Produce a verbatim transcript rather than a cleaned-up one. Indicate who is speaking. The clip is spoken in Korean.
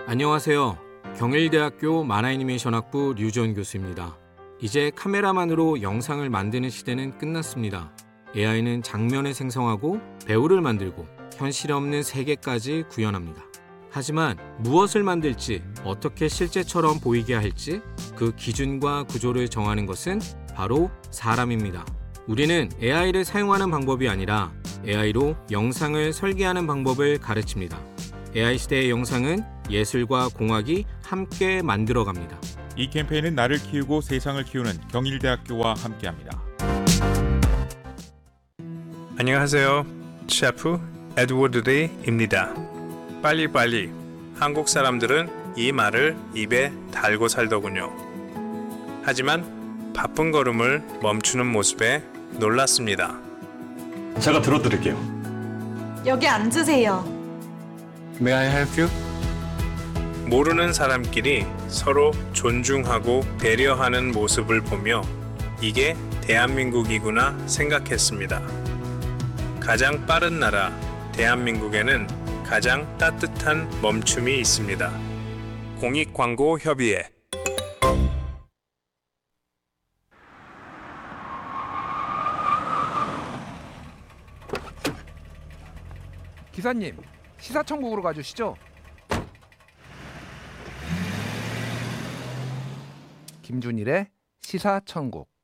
Speaker 1: 안녕하세요. 경일대학교 만화애니메이션학부 류지원 교수입니다. 이제 카메라만으로 영상을 만드는 시대는 끝났습니다. 에이아이는 장면을 생성하고 배우를 만들고 현실에 없는 세계까지 구현합니다. 하지만 무엇을 만들지, 어떻게 실제처럼 보이게 할지 그 기준과 구조를 정하는 것은 바로 사람입니다. 우리는 에이아이를 사용하는 방법이 아니라 에이아이로 영상을 설계하는 방법을 가르칩니다. 에이아이 시대의 영상은 예술과 공학이 함께 만들어갑니다.
Speaker 2: 이 캠페인은 나를 키우고 세상을 키우는 경일대학교와 함께합니다.
Speaker 3: 안녕하세요. 셰프 에드워드 리입니다. 빨리빨리. 한국 사람들은 이 말을 입에 달고 살더군요. 하지만 바쁜 걸음을 멈추는 모습에 놀랐습니다.
Speaker 4: 제가 들어드릴게요.
Speaker 5: 여기 앉으세요.
Speaker 4: May I help you?
Speaker 3: 모르는 사람끼리 서로 존중하고 배려하는 모습을 보며 이게 대한민국이구나 생각했습니다. 가장 빠른 나라 대한민국에는 가장 따뜻한 멈춤이 있습니다. 공익광고협의회.
Speaker 6: 기사님, 시사천국으로 가주시죠. 김준일의 시사천국.